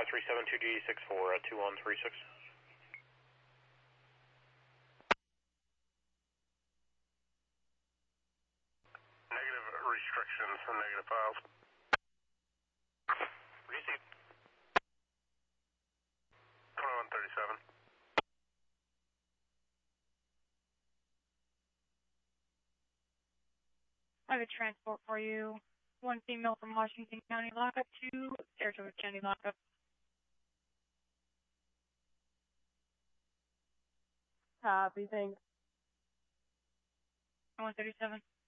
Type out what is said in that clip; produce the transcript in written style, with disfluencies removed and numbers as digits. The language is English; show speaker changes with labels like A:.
A: 372 DD64 at 2136. Negative restrictions and negative files. Received. 2137.
B: I have a transport for you. One female from Washington County lockup to Saratoga County lockup.
C: Copy, thanks.
B: 137.